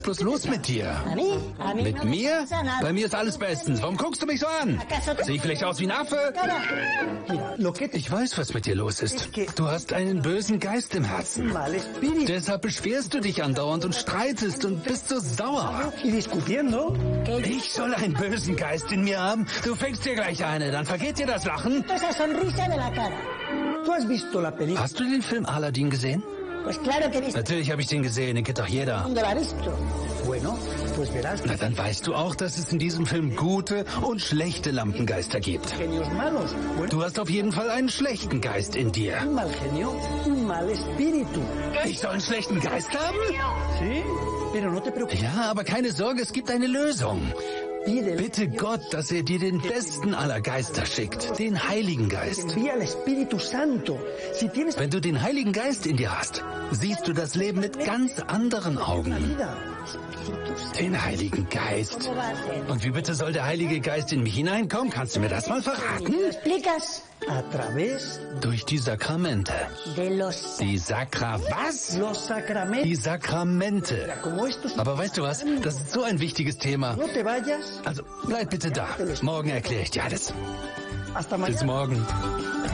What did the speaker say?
Was ist los mit dir? Mit mir? Bei mir ist alles bestens. Warum guckst du mich so an? Sehe ich vielleicht aus wie ein Affe? Ich weiß, was mit dir los ist. Du hast einen bösen Geist im Herzen. Deshalb beschwerst du dich andauernd und streitest und bist so sauer. Ich soll einen bösen Geist in mir haben? Du fängst dir gleich eine, dann vergeht dir das Lachen. Hast du den Film Aladdin gesehen? Natürlich habe ich den gesehen, den kennt doch jeder. Na, dann weißt du auch, dass es in diesem Film gute und schlechte Lampengeister gibt. Du hast auf jeden Fall einen schlechten Geist in dir. Ich soll einen schlechten Geist haben? Ja, aber keine Sorge, es gibt eine Lösung. Bitte Gott, dass er dir den besten aller Geister schickt, den Heiligen Geist. Wenn du den Heiligen Geist in dir hast, siehst du das Leben mit ganz anderen Augen. Den Heiligen Geist. Und wie bitte soll der Heilige Geist in mich hineinkommen? Kannst du mir das mal verraten? Durch die Sakramente. Die was? Die Sakramente. Aber weißt du was? Das ist so ein wichtiges Thema. Also bleib bitte da. Morgen erkläre ich dir alles. Bis morgen.